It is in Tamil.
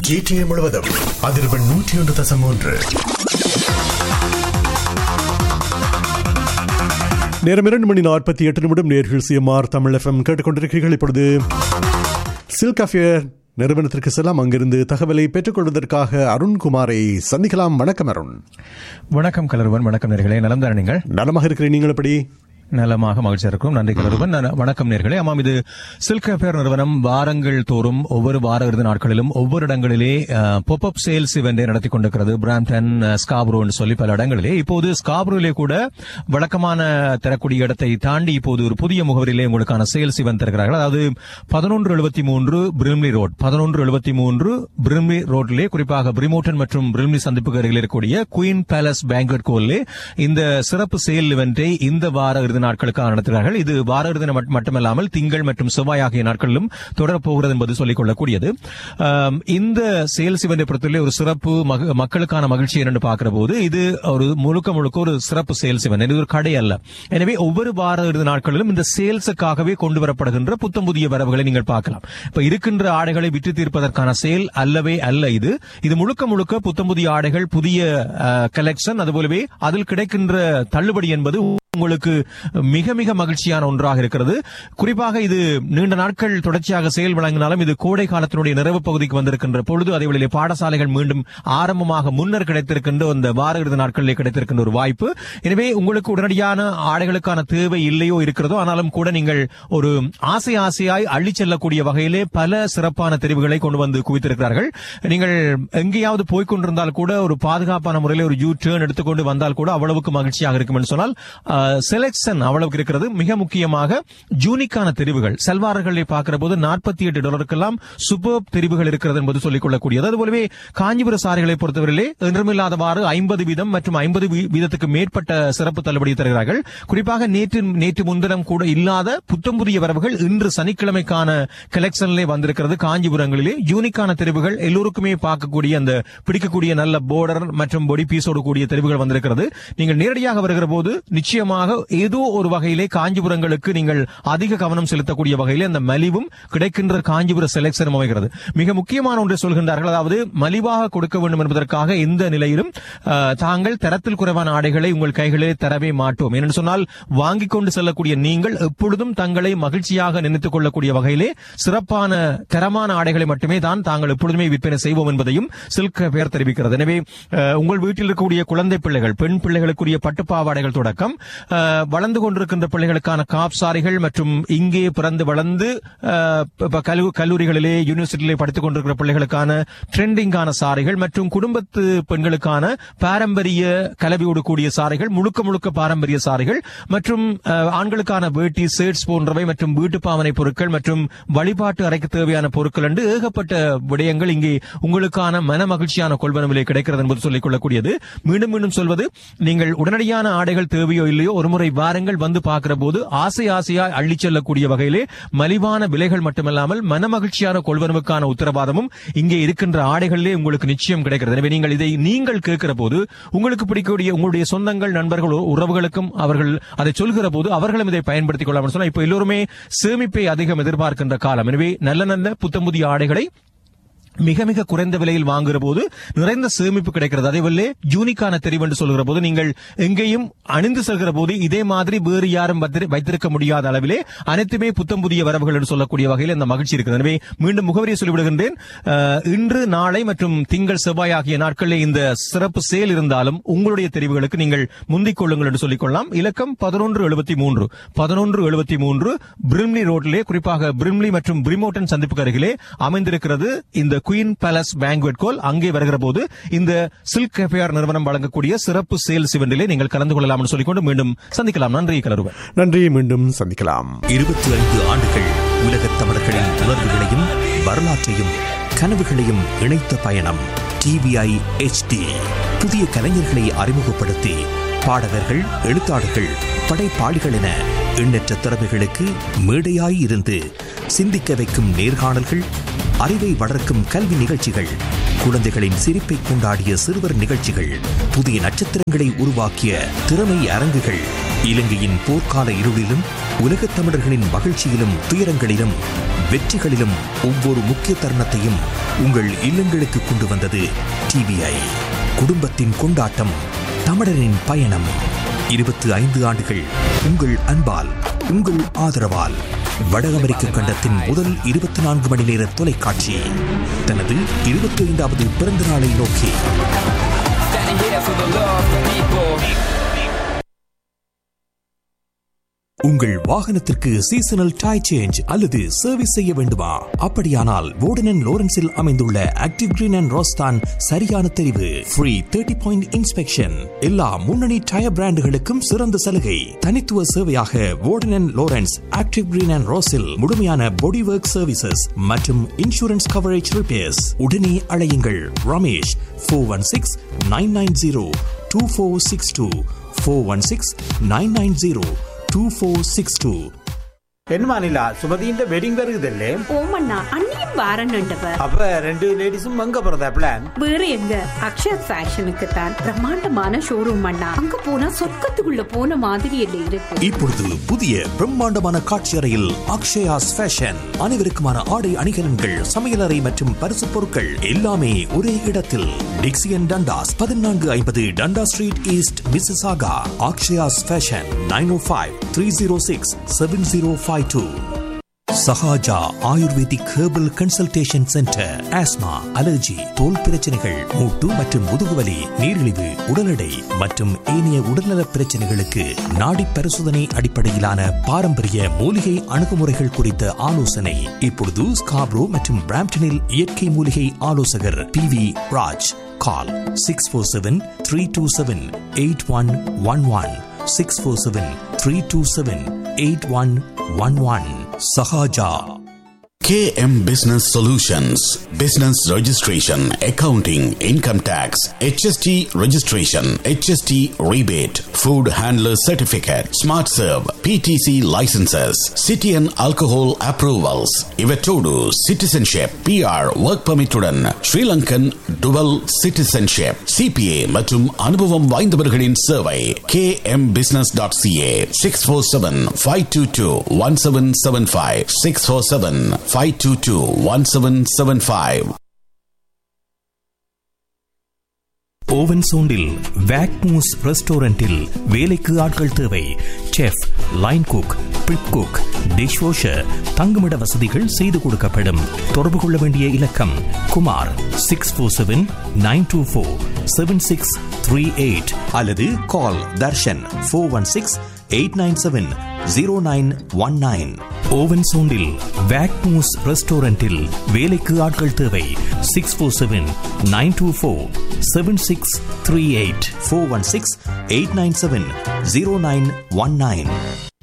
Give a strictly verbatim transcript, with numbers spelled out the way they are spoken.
ஜிடிஏ முழுவதும் அதிர்வெண் நூற்றி ஒன்று தசம் ஒன்று. நேரம் இரண்டு மணி நாற்பத்தி எட்டு நிமிடம். நேர்கள் சிஎம்ஆர் தமிழ் எஃப்எம் கேட்டுக்கொண்டிருக்கிறீர்கள். இப்பொழுது சில்க் அஃபேர் நிறுவனத்திற்கு செல்லாம். அங்கிருந்து தகவலை பெற்றுக் கொள்வதற்காக அருண்குமாரை சந்திக்கலாம். வணக்கம் அருண். வணக்கம் கலருவன். வணக்கம் நேர்களே. நலம் தானே நீங்கள்? நலமாக இருக்கிறேன். நீங்கள் எப்படி? நலமாக மகிழ்ச்சியா இருக்கும். நன்றி கலருவன். வணக்கம் நேர்களே. ஆமாம், இது சில்க் அஃபேர் நிறுவனம் வாரங்கள் தோறும் ஒவ்வொரு வார இறுதி நாட்களிலும் ஒவ்வொரு இடங்களிலே பாப் அப் சேல்ஸ் இவெண்டை நடத்தி கொண்டிருக்கிறது. பிராம்டன், ஸ்காப்ரோ என்று சொல்லி பல இடங்களிலே. இப்போது ஸ்காப்ரோலே கூட வழக்கமான தரக்கூடிய இடத்தை தாண்டி இப்போது ஒரு புதிய முகவரியிலே உங்களுக்கான சேல்ஸ் இவெண்ட் தருகிறார்கள். அதாவது பதினொன்று எழுபத்தி மூன்று பிரிம்லி ரோட் பதினொன்று எழுபத்தி மூன்று பிரிம்லி ரோட்டிலே, குறிப்பாக பிரிமோட்டன் மற்றும் பிரிம்லி சந்திப்புக்கு அருகில் இருக்கக்கூடிய குயின் பேலஸ் பேங்க்வெட் ஹாலிலே இந்த சிறப்பு சேல் இவெண்டை இந்த வார இறுதி நாட்களுக்காக நடத்துகிறார்கள். இது வார இறுதி மட்டுமல்லாமல் திங்கள் மற்றும் செவ்வாய் ஆகிய நாட்களிலும் தொடரப்போகிறது என்பது சொல்லிக் கொள்ளக்கூடியது. இந்த சேல்ஸ் இவெண்டை பொறுத்தவரை ஒரு சிறப்பு மக்களுக்கான மகிழ்ச்சி என்று பார்க்கிற போது இது ஒரு முழுக்க முழுக்க ஒரு சிறப்பு சேல்ஸ் இவெண்ட். இது ஒரு கடை அல்ல. எனவே ஒவ்வொரு வார இறுதி நாட்களிலும் இந்த சேல்ஸுக்காகவே கொண்டு வரப்படுகின்ற புத்தம் புதிய வரவுகளை நீங்கள் பார்க்கலாம். இப்ப இருக்கின்ற ஆடைகளை விற்று தீர்ப்பதற்கான சேல் அல்லவே அல்ல இது. இது முழுக்க முழுக்க புத்தம் புதிய ஆடைகள், புதிய கலெக்ஷன், அதுபோலவே அதில் கிடைக்கின்ற தள்ளுபடி என்பது உங்களுக்கு மிக மிக மகிழ்ச்சியான ஒன்றாக இருக்கிறது. குறிப்பாக இது நீண்ட நாட்கள் தொடர்ச்சியாக செயல் வழங்கினாலும் இது கோடை காலத்தினுடைய நிறைவு பகுதிக்கு வந்திருக்கின்ற பொழுது, அதே வேளையிலே பாடசாலைகள் மீண்டும் ஆரம்பமாக முன்னர் கிடைத்திருக்கின்ற அந்த வார இறுதி நாட்களிலே கிடைத்திருக்கின்ற ஒரு வாய்ப்பு. எனவே உங்களுக்கு உடனடியான ஆடைகளுக்கான தேவை இல்லையோ இருக்கிறதோ, ஆனாலும் கூட நீங்கள் ஒரு ஆசை ஆசையாய் அள்ளி செல்லக்கூடிய வகையிலே பல சிறப்பான தெரிவுகளை கொண்டு வந்து குவித்திருக்கிறார்கள். நீங்கள் எங்கேயாவது போய்கொண்டிருந்தால் கூட ஒரு பாதுகாப்பான முறையில் ஒரு யூ டர்ன் எடுத்துக்கொண்டு வந்தால் கூட அவ்வளவுக்கு மகிழ்ச்சியாக இருக்கும் என்று சொன்னால் செலக்ஷன் அவ்வளவுக்கு இருக்கிறது. மிக முக்கியமாக ஜூனிக்கான தெரிவுகள், செல்வார்களை பார்க்கிற போது நாற்பத்தி எட்டு டாலருக்கெல்லாம் சூப்பர் தெரிவுகள் இருக்கிறது என்பது சொல்லிக் கொள்ளக்கூடியது. அதுபோலவே காஞ்சிபுர சாரிகளை பொறுத்தவரையிலே என்றுமில்லாதவாறு ஐம்பது வீதம் மற்றும் ஐம்பது வீதத்துக்கு மேற்பட்ட சிறப்பு தள்ளுபடி தருகிறார்கள். குறிப்பாக நேற்று நேற்று முன்தினம் கூட இல்லாத புத்தம் புதிய வரவுகள் இன்று சனிக்கிழமைக்கான கலெக்ஷனிலே வந்திருக்கிறது. காஞ்சிபுரங்களிலே யூனிக்கான தெரிவுகள், எல்லோருக்குமே பார்க்கக்கூடிய அந்த பிடிக்கக்கூடிய நல்ல போர்டர் மற்றும் பொடி பீஸோடு கூடிய தெரிவுகள் வந்திருக்கிறது. நீங்கள் நேரடியாக வருகிற போது நிச்சயமாக ஏதோ ஒரு வகையிலே காஞ்சிபுரங்களுக்கு நீங்கள் அதிக கவனம் செலுத்தக்கூடிய வகையிலே அந்த மலிவும் கிடைக்கின்ற காஞ்சிபுர செலக்ஷனும் அமைகிறது. மிக முக்கியமான ஒன்றை சொல்கின்றார்கள். அதாவது மலிவாக கொடுக்க வேண்டும் என்பதற்காக எந்த நிலையிலும் தாங்கள் தரத்தில் குறைவான ஆடைகளை உங்கள் கைகளிலே தரவே மாட்டோம். என்று சொன்னால் வாங்கிக் கொண்டு செல்லக்கூடிய நீங்கள் எப்பொழுதும் தங்களை மகிழ்ச்சியாக நினைத்துக் கொள்ளக்கூடிய வகையிலே சிறப்பான தரமான ஆடைகளை மட்டுமே தான் தாங்கள் எப்பொழுதுமே விற்பனை செய்வோம் என்பதையும் சில்க் பெயர் தெரிவிக்கிறது. எனவே உங்கள் வீட்டில் இருக்கக்கூடிய குழந்தை பிள்ளைகள், பெண் பிள்ளைகளுக்குரிய பட்டுப்பாவாடைகள் தொடக்கம் வளர்ந்து கொண்டிருக்கின்ற பிள்ளைகளுக்கான காப் சாரிகள் மற்றும் இங்கே பிறந்து வளர்ந்து கல்லூரிகளிலே யூனிவர்சிட்டியிலே படித்துக் கொண்டிருக்கிற பிள்ளைகளுக்கான ட்ரெண்டிங்கான சாரிகள் மற்றும் குடும்பத்து பெண்களுக்கான பாரம்பரிய கலவையோடு கூடிய சாரிகள், முழுக்க முழுக்க பாரம்பரிய சாரிகள் மற்றும் ஆண்களுக்கான வேட்டி, ஷர்ட்ஸ் போன்றவை மற்றும் வீட்டு பாவனை பொருட்கள் மற்றும் வழிபாட்டு அறைக்கு தேவையான பொருட்கள் என்று ஏகப்பட்ட விடயங்கள் இங்கே உங்களுக்கான மன மகிழ்ச்சியான கொள்வனவிலே கிடைக்கிறது என்பது சொல்லிக் கொள்ளக்கூடியது. மீண்டும் மீண்டும் சொல்வது, நீங்கள் உடனடியான ஆடைகள் தேவையோ இல்லையோ ஒரு முறை வாரங்கள் வந்து பார்க்கிற போது ஆசை ஆசையாய் அள்ளி செல்லக்கூடிய வகையிலே மலிவான விலைகள் மட்டுமல்லாமல் மன மகிழ்ச்சியான கொள்வனவுக்கான உத்தரவாதமும் இங்கே இருக்கின்ற ஆடைகளிலே உங்களுக்கு நிச்சயம் கிடைக்கிறது. எனவே நீங்கள் இதை நீங்கள் கேட்கிற போது உங்களுக்கு பிடிக்கக்கூடிய உங்களுடைய சொந்தங்கள், நண்பர்கள், உறவுகளுக்கும் அவர்கள் அதை சொல்கிற போது அவர்களும் இதை பயன்படுத்திக் கொள்ளலாம் சொன்னால், இப்ப எல்லோருமே சேமிப்பை அதிகம் எதிர்பார்க்கின்ற காலம். எனவே நல்ல நல்ல புத்தம் புதிய ஆடைகளை மிக மிக குறைந்த விலையில் வாங்குகிற போது நிறைந்த சேமிப்பு கிடைக்கிறது. அதேவேளை யூனிக்கான தெரிவு என்று சொல்கிற போது நீங்கள் எங்கேயும் அணிந்து செல்கிற போது இதே மாதிரி வேறு யாரும் வைத்திருக்க முடியாத அளவிலே அனைத்துமே புத்தம் புதிய வரவுகள் என்று சொல்லக்கூடிய வகையில் அந்த மகிழ்ச்சி இருக்கிறது. எனவே மீண்டும் முகவரியை சொல்லிவிடுகின்றேன். இன்று, நாளை மற்றும் திங்கள், செவ்வாய் ஆகிய நாட்களில் இந்த சிறப்பு சேல் இருந்தாலும் உங்களுடைய தெரிவுகளுக்கு நீங்கள் முந்திக் கொள்ளுங்கள் என்று சொல்லிக் கொள்ளலாம். இலக்கம் பதினொன்று எழுபத்தி மூன்று பதினொன்று எழுபத்தி மூன்று பிரிம்லி ரோட்டிலே, குறிப்பாக பிரிம்லி மற்றும் பிரிமோட்டன் சந்திப்புக்கு அருகிலே அமைந்திருக்கிறது இந்த குயின் பேலஸ் பேங்க்வெட் ஹால். அங்கே வருகிற போது இந்த சில்க் அஃபேர் நிறுவனம் வழங்கக்கூடிய சிறப்பு சேல்ஸ் இவெண்டிலே நீங்கள் கலந்து கொள்ளலாம் என்று சொல்லிக்கொண்டு மீண்டும் சந்திக்கலாம். நன்றி கலருவன். நன்றி. மீண்டும் சந்திக்கலாம். இருபத்தி ஐந்து ஆண்டுகள் உலகத் தமிழர்களின் உணர்வுகளையும் வரலாற்றையும் கனவுகளையும் இணைத்த பயணம் டிவிஐ எச்டி. புதிய கலைஞர்களை அறிமுகப்படுத்தி பாடகர்கள், எழுத்தாளர்கள், படைப்பாளிகள் என எண்ணற்ற திறமைகளுக்கு மேடையாய் இருந்து சிந்திக்க வைக்கும் நேர்காணல்கள், அறிவை வளர்க்கும் கல்வி நிகழ்ச்சிகள், குழந்தைகளின் சிரிப்பை கொண்டாடிய சிறுவர் நிகழ்ச்சிகள், புதிய நட்சத்திரங்களை உருவாக்கிய திறமை அரங்குகள், இலங்கையின் போர்க்கால இருளிலும் உலகத் தமிழர்களின் மகிழ்ச்சியிலும் துயரங்களிலும் வெற்றிகளிலும் ஒவ்வொரு முக்கிய தருணத்தையும் உங்கள் இல்லங்களுக்கு கொண்டு வந்தது டிவிஐ. குடும்பத்தின் கொண்டாட்டம், தமிழரின் பயணம். இருபத்தி ஐந்து ஆண்டுகள் உங்கள் அன்பால், உங்கள் ஆதரவால் வட அமெரிக்க கண்டத்தின் முதல் இருபத்தி நான்கு மணி நேர தொலைக்காட்சி தனது இருபத்தி ஐந்தாவது பிறந்த நாளை நோக்கி உங்கள் வாகனத்திற்கு சீசனல் டை சேஞ்ச் அல்லது சர்வீஸ் செய்ய வேண்டுமா? அப்படியானால் வோர்டன் அண்ட் லோரன்ஸில் அமைந்துள்ள ஆக்டிவ் கிரீன் அண்ட் ரோஸ்தான் சரியான தெரிவு. ஃப்ரீ தேர்ட்டி பாயிண்ட் இன்ஸ்பெக்ஷன், எல்லா முன்னணி டயர் பிராண்டுகளுக்கும் சிறந்த சலுகை. தனித்துவ சேவையாக வோர்டன் and Lawrence active green and ரோஸில் முழுமையான பாடி ஒர்க் சர்வீசஸ் மற்றும் இன்சூரன்ஸ் கவரேஜ் ரிப்பேர்ஸ். உடனே அழையுங்கள் Ramesh four one six nine nine zero two four six two four one six nine nine zero two four six two. என்னமா நிலா, சுமதியின் வெட்டிங் வருகுதல்லே? ஓமண்ணா, அண்ணியும் வாரன்னுட்டவ. அப்ப ரெண்டு லேடிஸும் அங்க போறதா பிளான்? வேற எங்க, அக்ஷயா ஃபேஷனுக்கு தான். பிரம்மாண்டமான ஷோரூம் அண்ணா, அங்க போனா சொர்க்கத்துக்குள்ள போன மாதிரி இல்ல இருக்கு. இப்பொழுது புதிய பிரம்மாண்டமான காட்சி அறையில் அக்ஷயாஸ் ஃபேஷன். அனைவருக்குமான ஆடை அணிகலன்கள், சமையலறை மற்றும் பரிசு பொருட்கள் எல்லாமே ஒரே இடத்தில். டிக்சியன் டண்டாஸ் பதினான்கு ஐம்பது டண்டா street east, Mississauga. Akshaya's fashion nine ஓ five three zero six seven zero five two. Sahaja ayurvedic herbal consultation centre. Asthma, allergy, தோல் பிரச்சனைகள், மூட்டு மற்றும் முதுகுவலி, நீரிழிவு, உடல் எடை மற்றும் ஏனைய உடல்நல பிரச்சனைகளுக்கு நாடி பரிசோதனை அடிப்படையிலான பாரம்பரிய மூலிகை அணுகுமுறைகள் குறித்த ஆலோசனை. இப்பொழுது ஸ்காப்ரோ மற்றும் பிராம்டனில் இயற்கை மூலிகை ஆலோசகர் P V Raj. Call six four seven three two seven eight one one one six four seven three two seven eight one one one. Sahaja. K M Business Solutions, Business Registration, Accounting, Income Tax, H S T Registration, H S T Rebate, Food Handler Certificate, Smart Serve, P T C Licenses, City and Alcohol Approvals, Ivetodu, Citizenship, P R, Work Permit உடன் Sri Lankan Dual Citizenship, C P A மற்றும் அனுபவம் வாய்ந்தவர்களின் சேவை. K M Business dot C A six four seven five two two one seven seven five six four seven five two two one seven seven five. Oven சோண்டில் வேக்மூஸ் ரெஸ்டாரண்டில் வேலைக்கு ஆட்கள் தேவை. Chef, line cook, prep cook, dish washer, தங்குமிட வசதிகள் செய்து கொடுக்கப்படும். தொடர்பு கொள்ள வேண்டிய இலக்கம் Kumar six four seven nine two four seven six three eight அல்லது கால் Darshan four one six eight nine seven zero nine one nine. Oven சோண்டில் வேக்மூஸ் ரெஸ்டாரண்டில் வேலைக்கு ஆட்கள் தேவை. Six four seven nine two four seven six three eight four one six eight nine seven zero nine one nine.